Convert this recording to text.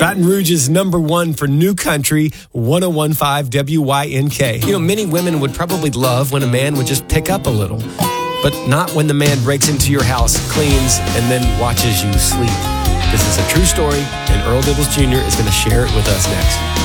Baton Rouge is number one for New Country, 101.5 WYNK. You know, many women would probably love when a man would just pick up a little, but not when the man breaks into your house, cleans, and then watches you sleep. This is a true story, and Earl Dibbles Jr. is going to share it with us next.